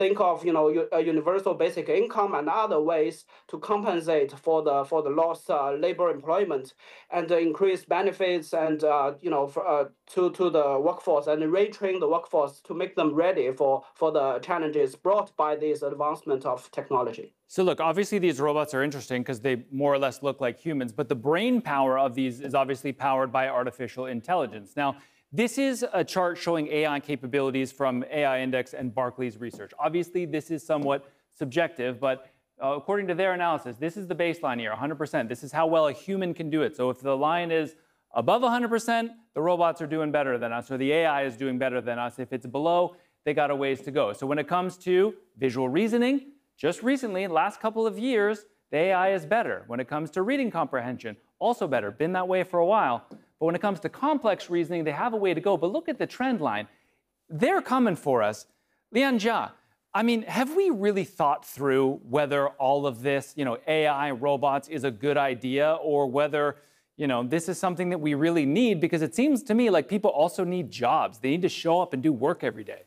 think of a universal basic income and other ways to compensate for the lost labor employment and increase benefits and to the workforce and retrain the workforce to make them ready for the challenges brought by this advancement of technology. So look, obviously these robots are interesting because they more or less look like humans, but the brain power of these is obviously powered by artificial intelligence. Now, this is a chart showing AI capabilities from AI Index and Barclays Research. Obviously, this is somewhat subjective, but according to their analysis, this is the baseline here, 100%. This is how well a human can do it. So if the line is above 100%, the robots are doing better than us, or the AI is doing better than us. If it's below, they got a ways to go. So when it comes to visual reasoning, just recently, last couple of years, the AI is better. When it comes to reading comprehension, also better. Been that way for a while. But when it comes to complex reasoning, they have a way to go. But look at the trend line. They're coming for us. Lian Jia, I mean, have we really thought through whether all of this, AI, robots is a good idea, or whether, this is something that we really need? Because it seems to me like people also need jobs. They need to show up and do work every day.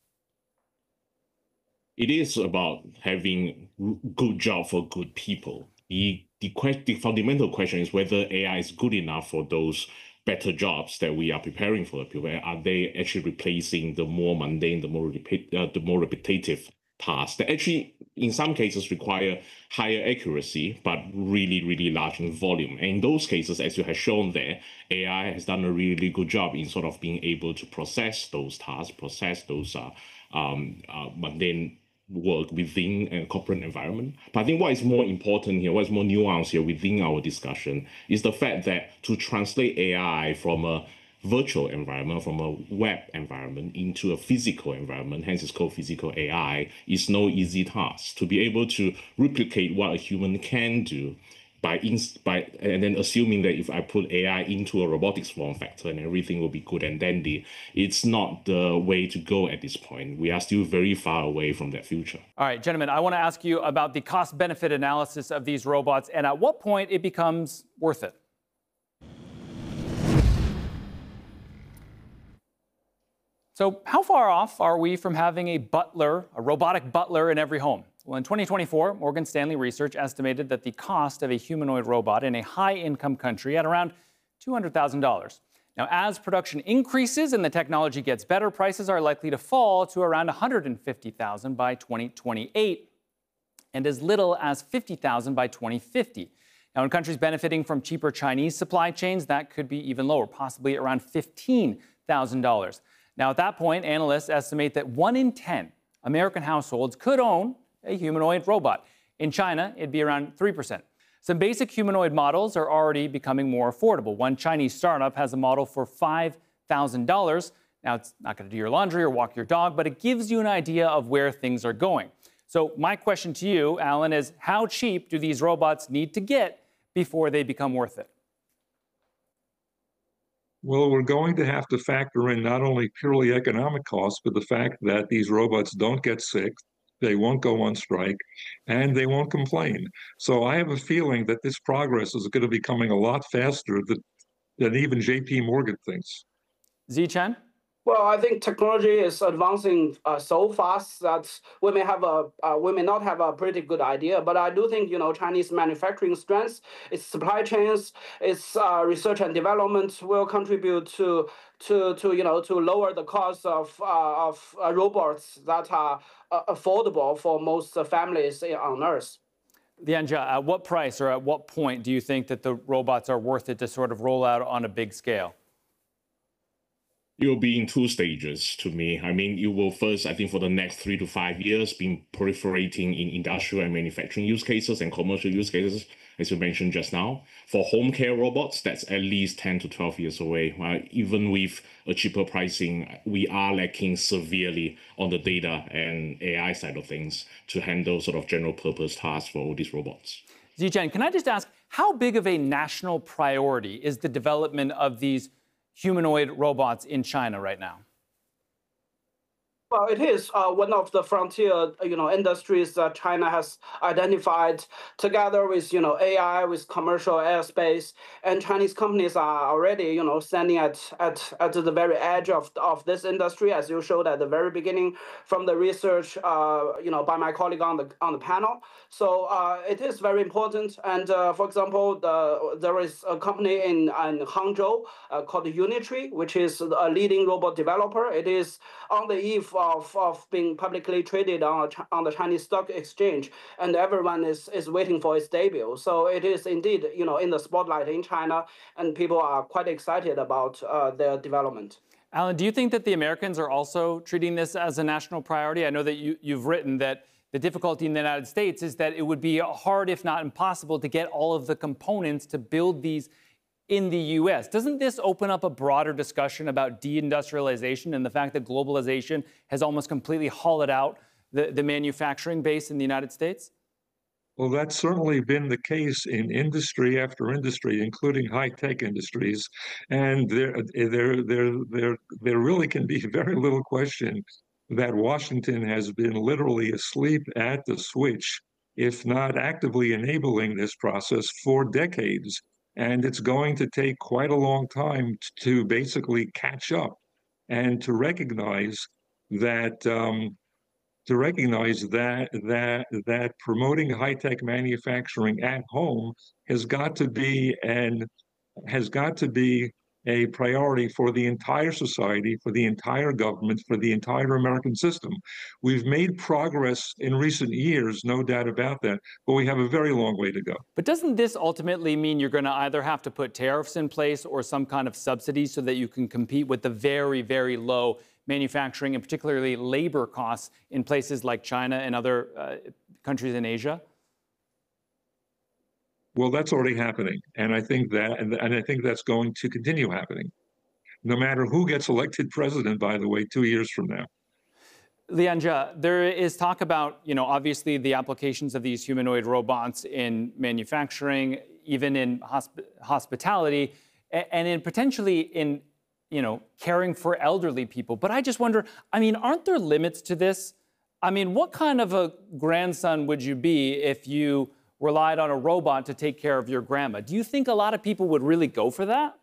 It is about having good job for good people. The fundamental question is whether AI is good enough for those better jobs that we are preparing for the people. Are they actually replacing the more mundane, the more repetitive tasks that actually, in some cases, require higher accuracy, but really, really large in volume? And in those cases, as you have shown there, AI has done a really good job in sort of being able to process those tasks, process those mundane work within a corporate environment. But I think what is more important here, what is more nuanced here within our discussion, is the fact that to translate AI from a virtual environment, from a web environment into a physical environment, hence it's called physical AI, is no easy task. To be able to replicate what a human can do and then assuming that if I put AI into a robotics form factor and everything will be good and dandy, it's not the way to go at this point. We are still very far away from that future. All right, gentlemen, I want to ask you about the cost-benefit analysis of these robots and at what point it becomes worth it. So how far off are we from having a robotic butler in every home? Well, in 2024, Morgan Stanley Research estimated that the cost of a humanoid robot in a high-income country at around $200,000. Now, as production increases and the technology gets better, prices are likely to fall to around $150,000 by 2028 and as little as $50,000 by 2050. Now, in countries benefiting from cheaper Chinese supply chains, that could be even lower, possibly around $15,000. Now, at that point, analysts estimate that 1 in 10 American households could own a humanoid robot. In China, it'd be around 3%. Some basic humanoid models are already becoming more affordable. One Chinese startup has a model for $5,000. Now, it's not going to do your laundry or walk your dog, but it gives you an idea of where things are going. So my question to you, Alan, is how cheap do these robots need to get before they become worth it? Well, we're going to have to factor in not only purely economic costs, but the fact that these robots don't get sick, they won't go on strike, and they won't complain. So I have a feeling that this progress is going to be coming a lot faster than even J.P. Morgan thinks. Ziqian? Well, I think technology is advancing so fast that we may not have a pretty good idea. But I do think Chinese manufacturing strengths, its supply chains, its research and development will contribute to lower the cost of robots that are affordable for most families on Earth. Lian Jia, at what price or at what point do you think that the robots are worth it to sort of roll out on a big scale? It will be in 2 stages to me. I mean, it will first, I think, for the next 3 to 5 years, be proliferating in industrial and manufacturing use cases and commercial use cases, as you mentioned just now. For home care robots, that's at least 10 to 12 years away. Even with a cheaper pricing, we are lacking severely on the data and AI side of things to handle sort of general purpose tasks for all these robots. Ziqian, can I just ask, how big of a national priority is the development of these humanoid robots in China right now? Well, it is one of the frontier, industries that China has identified together with, AI, with commercial airspace, and Chinese companies are already, standing at the very edge of this industry, as you showed at the very beginning from the research, by my colleague on the panel. So it is very important. And for example, there is a company in Hangzhou called Unitree, which is a leading robot developer. It is on the eve of being publicly traded on the Chinese stock exchange, and everyone is waiting for its debut. So it is indeed, in the spotlight in China, and people are quite excited about their development. Alan, do you think that the Americans are also treating this as a national priority? I know that you've written that the difficulty in the United States is that it would be hard, if not impossible, to get all of the components to build these in the U.S. Doesn't this open up a broader discussion about deindustrialization and the fact that globalization has almost completely hollowed out the manufacturing base in the United States? Well, that's certainly been the case in industry after industry, including high-tech industries, and there really can be very little question that Washington has been literally asleep at the switch, if not actively enabling this process for decades. And it's going to take quite a long time to basically catch up and to recognize that that promoting high-tech manufacturing at home has got to be a priority for the entire society, for the entire government, for the entire American system. We've made progress in recent years, no doubt about that, but we have a very long way to go. But doesn't this ultimately mean you're going to either have to put tariffs in place or some kind of subsidies so that you can compete with the very, very low manufacturing and particularly labor costs in places like China and other countries in Asia? Well, that's already happening, and I think that's going to continue happening, no matter who gets elected president, by the way, 2 years from now. Lianjie, there is talk about, obviously the applications of these humanoid robots in manufacturing, even in hospitality, and in potentially in, caring for elderly people. But I just wonder, aren't there limits to this? What kind of a grandson would you be if you relied on a robot to take care of your grandma? Do you think a lot of people would really go for that?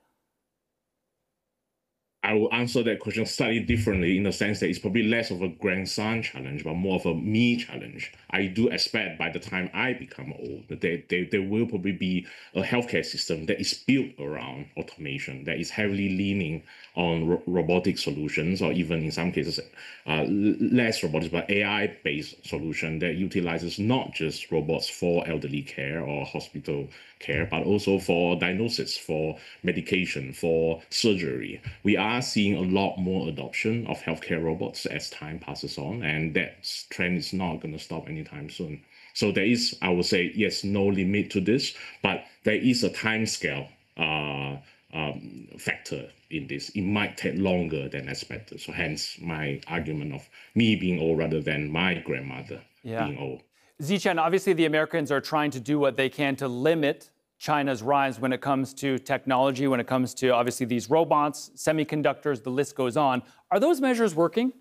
I will answer that question slightly differently in the sense that it's probably less of a grandson challenge, but more of a me challenge. I do expect by the time I become old, that there will probably be a healthcare system that is built around automation, that is heavily leaning on robotic solutions, or even in some cases, less robotics, but AI-based solution that utilizes not just robots for elderly care or hospital care, but also for diagnosis, for medication, for surgery. We are seeing a lot more adoption of healthcare robots as time passes on, and that trend is not going to stop anytime soon. So there is, I would say, yes, no limit to this, but there is a time scale factor in this. It might take longer than expected. So hence my argument of me being old rather than my grandmother being old. Ziqian, obviously the Americans are trying to do what they can to limit China's rise when it comes to technology, when it comes to obviously these robots, semiconductors, the list goes on. Are those measures working?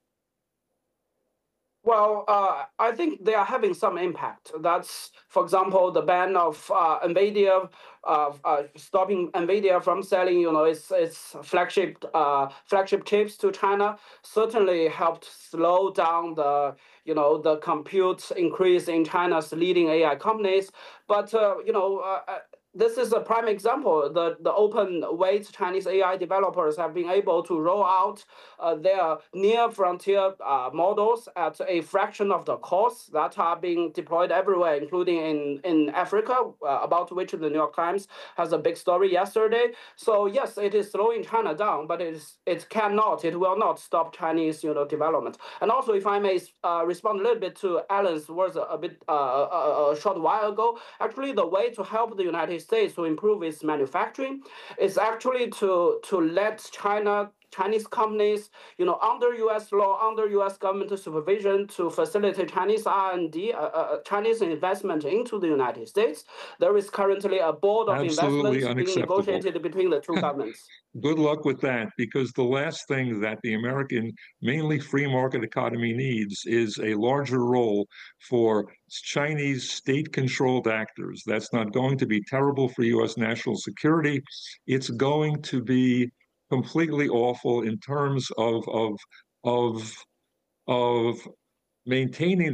Well, I think they are having some impact. That's, for example, the ban of NVIDIA, stopping NVIDIA from selling, its flagship chips to China, certainly helped slow down the compute increase in China's leading AI companies. But this is a prime example. The open weight Chinese AI developers have been able to roll out their near frontier models at a fraction of the costs that are being deployed everywhere, including in Africa, about which the New York Times has a big story yesterday. So yes, it is slowing China down, but it will not stop Chinese development. And also, if I may respond a little bit to Alan's words a short while ago, actually the way to help the United States to improve its manufacturing is actually to let Chinese companies, under U.S. law, under U.S. government supervision to facilitate Chinese R&D, Chinese investment into the United States. There is currently a board of Absolutely investment being negotiated between the two governments. Good luck with that, because the last thing that the American, mainly free market economy needs is a larger role for Chinese state-controlled actors. That's not going to be terrible for U.S. national security. It's going to be completely awful in terms of maintaining